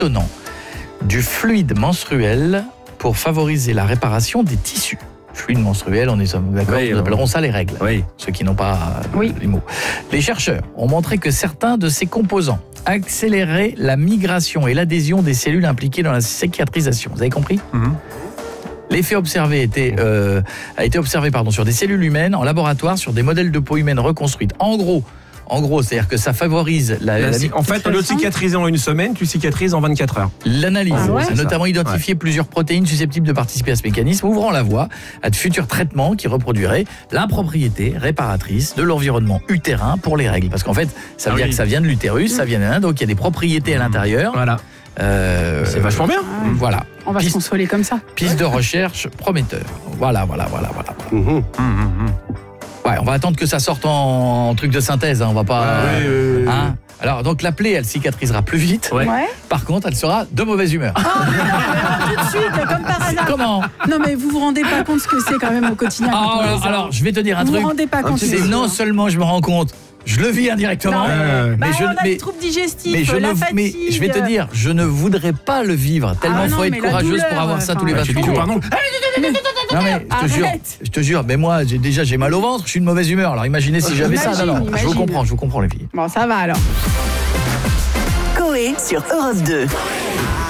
donnant du fluide menstruel pour favoriser la réparation des tissus. Fluide menstruel, on est d'accord, nous appellerons ça les règles, ceux qui n'ont pas les mots. Les chercheurs ont montré que certains de ces composants accéléraient la migration et l'adhésion des cellules impliquées dans la cicatrisation. Vous avez compris ? L'effet observé a été observé sur des cellules humaines en laboratoire sur des modèles de peau humaine reconstruites. En gros, c'est-à-dire que ça favorise en fait, au lieu de cicatriser en une semaine, tu cicatrises en 24 heures. L'analyse a notamment identifié plusieurs protéines susceptibles de participer à ce mécanisme, ouvrant la voie à de futurs traitements qui reproduiraient la propriété réparatrice de l'environnement utérin pour les règles. Parce qu'en fait, ça veut dire que ça vient de l'utérus, ça vient donc il y a des propriétés à l'intérieur. Voilà. C'est vachement bien. Voilà. On va se consoler comme ça. Piste de recherche prometteur. Voilà. Ouais, on va attendre que ça sorte en truc de synthèse, on va pas... Alors, donc la plaie, elle cicatrisera plus vite. Par contre, elle sera de mauvaise humeur. Tout de suite, comme par hasard. Comment ? Non, mais vous vous rendez pas compte ce que c'est quand même au quotidien. Alors, je vais te dire un truc. Vous vous rendez pas compte. C'est non seulement je me rends compte, je le vis indirectement. On a des troubles digestifs, la fatigue. Mais je vais te dire, je ne voudrais pas le vivre. Tellement faut être courageuse pour avoir ça tous les 28 jours. Non mais je te jure, mais moi j'ai mal au ventre, je suis de mauvaise humeur. Alors imaginez si j'avais ça. Non, je vous comprends les filles. Bon, ça va alors. Coé sur Europe 2.